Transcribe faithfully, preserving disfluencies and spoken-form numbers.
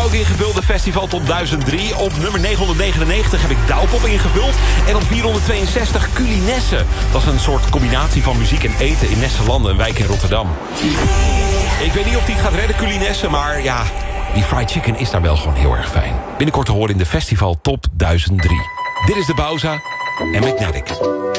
ook ingevuld, de Festival Top duizend drie. Op nummer negenhonderdnegenennegentig heb ik Douwpop ingevuld. En op vierhonderdtweeënzestig Culinesse. Dat is een soort combinatie van muziek en eten in Nesselanden, een wijk in Rotterdam. Ik weet niet of die het gaat redden, Culinesse, maar ja, die fried chicken is daar wel gewoon heel erg fijn. Binnenkort te horen in de Festival Top duizend drie. Dit is de Bauza en Magnetic.